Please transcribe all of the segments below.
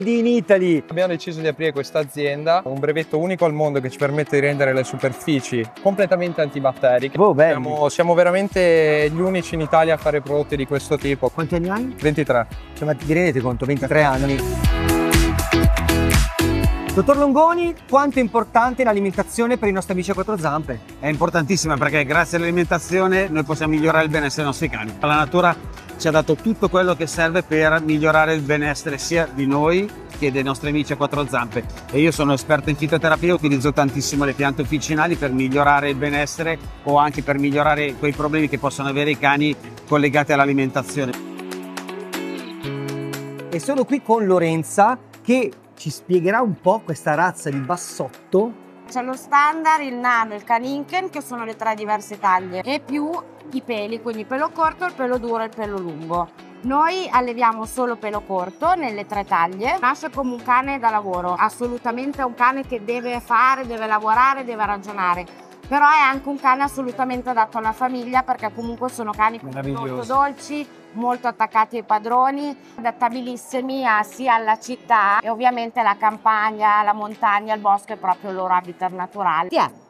In Italy. Abbiamo deciso di aprire questa azienda, un brevetto unico al mondo che ci permette di rendere le superfici completamente antibatteriche. Siamo veramente gli unici in Italia a fare prodotti di questo tipo. Quanti anni hai? 23. Cioè, ma ti rendete conto, 23 anni. Dottor Longoni, quanto è importante l'alimentazione per i nostri amici a quattro zampe? È importantissima perché grazie all'alimentazione noi possiamo migliorare il benessere dei nostri cani. La natura ci ha dato tutto quello che serve per migliorare il benessere sia di noi che dei nostri amici a quattro zampe. E io sono esperto in fitoterapia, utilizzo tantissimo le piante officinali per migliorare il benessere o anche per migliorare quei problemi che possono avere i cani collegati all'alimentazione. E sono qui con Lorenza che ci spiegherà un po' questa razza di bassotto. C'è lo standard, il nano e il caninken, che sono le tre diverse taglie, e più i peli, quindi il pelo corto, il pelo duro e il pelo lungo. Noi alleviamo solo pelo corto nelle tre taglie. Nasce come un cane da lavoro, assolutamente un cane che deve fare, deve lavorare, deve ragionare. Però è anche un cane assolutamente adatto alla famiglia, perché comunque sono cani molto dolci, molto attaccati ai padroni, adattabilissimi sia alla città e ovviamente la campagna, la montagna, il bosco è proprio il loro habitat naturale.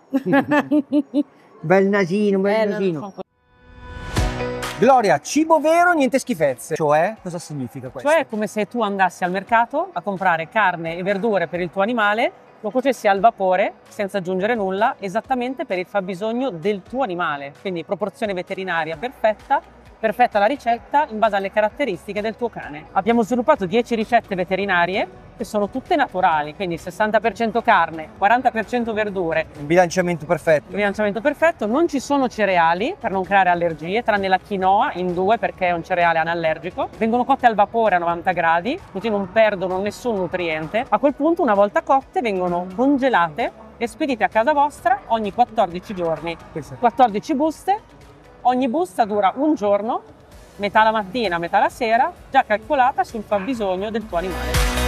Bel nasino, bel nasino. Gloria, cibo vero, niente schifezze. Cioè, cosa significa questo? Cioè è come se tu andassi al mercato a comprare carne e verdure per il tuo animale, lo cuocessi al vapore senza aggiungere nulla, esattamente per il fabbisogno del tuo animale. Quindi proporzione veterinaria perfetta la ricetta in base alle caratteristiche del tuo cane. Abbiamo sviluppato 10 ricette veterinarie che sono tutte naturali, quindi 60% carne, 40% verdure. Un bilanciamento perfetto. Il bilanciamento perfetto, non ci sono cereali per non creare allergie, tranne la quinoa in 2 perché è un cereale anallergico. Vengono cotte al vapore a 90 gradi, così non perdono nessun nutriente. A quel punto, una volta cotte, vengono congelate e spedite a casa vostra ogni 14 giorni. 14 buste. Ogni busta dura un giorno, metà la mattina, metà la sera, già calcolata sul fabbisogno del tuo animale.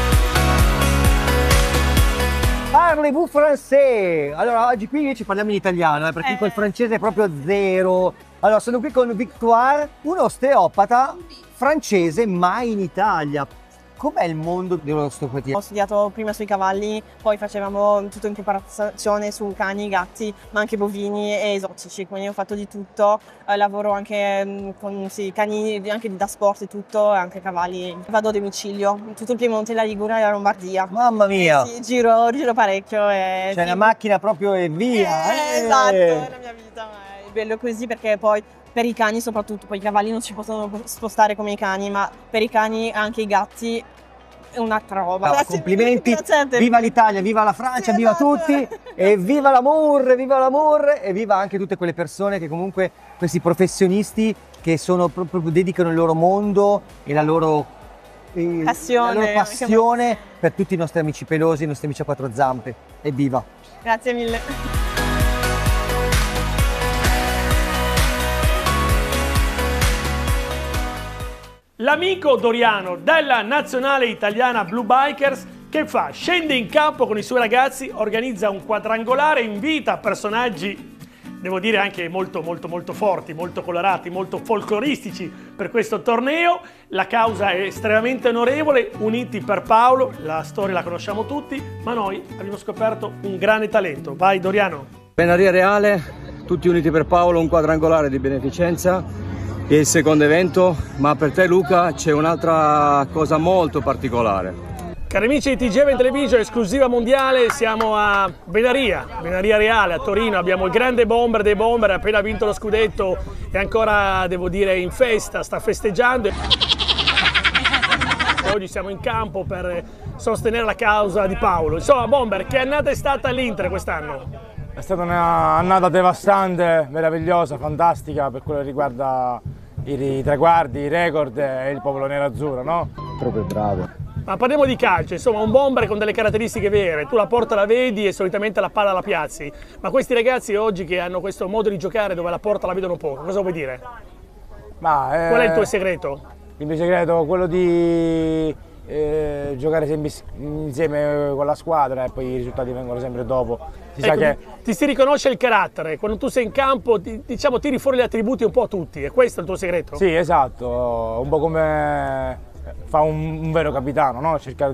Parlez-vous français? Allora, oggi qui invece parliamo in italiano, perché col francese è proprio zero. Allora, sono qui con Victoire, un osteopata francese, ma in Italia. Com'è il mondo dell'osteopatia? Ho studiato prima sui cavalli, poi facevamo tutto in preparazione su cani, gatti, ma anche bovini e esotici, quindi ho fatto di tutto. Lavoro anche con cani anche da sport e tutto, anche cavalli. Vado a domicilio, in tutto il Piemonte, la Liguria e la Lombardia. Mamma mia! Sì, giro parecchio. C'è una macchina proprio e via! Esatto, è la mia vita, ma è bello così perché poi per i cani soprattutto, poi i cavalli non si possono spostare come i cani, ma per i cani anche i gatti è un'altra roba. No, complimenti, viva l'Italia, viva la Francia, sì, viva tutti e viva l'amore e viva anche tutte quelle persone che comunque, questi professionisti che sono proprio dedicano il loro mondo e la loro passione per tutti i nostri amici pelosi, i nostri amici a quattro zampe. Evviva! Grazie mille! L'amico Doriano della nazionale italiana Blue Bikers che fa? Scende in campo con i suoi ragazzi, organizza un quadrangolare, invita personaggi, devo dire anche molto forti, molto colorati, molto folcloristici per questo torneo. La causa è estremamente onorevole, uniti per Paolo, la storia la conosciamo tutti, ma noi abbiamo scoperto un grande talento. Vai Doriano! Benaria Reale, tutti uniti per Paolo, un quadrangolare di beneficenza. È il secondo evento, ma per te Luca c'è un'altra cosa molto particolare. Cari amici di TG Event Television, esclusiva mondiale, siamo a Benaria Reale a Torino, abbiamo il grande bomber dei bomber, ha appena vinto lo scudetto e ancora, devo dire, in festa, sta festeggiando. Oggi siamo in campo per sostenere la causa di Paolo. Insomma, bomber, che annata è stata all'Inter quest'anno? È stata un'annata devastante, meravigliosa, fantastica per quello che riguarda i traguardi, i record e il popolo nerazzurro, no? Proprio bravo. Ma parliamo di calcio, insomma un bomber con delle caratteristiche vere, tu la porta la vedi e solitamente la palla la piazzi, ma questi ragazzi oggi che hanno questo modo di giocare dove la porta la vedono poco, cosa vuoi dire? Qual è il tuo segreto? Il mio segreto è quello di giocare sempre insieme con la squadra e poi i risultati vengono sempre dopo. Ti si riconosce il carattere, quando tu sei in campo diciamo tiri fuori gli attributi un po' a tutti, e questo è il tuo segreto? Sì, esatto, un po' come fa un vero capitano, no? Cercare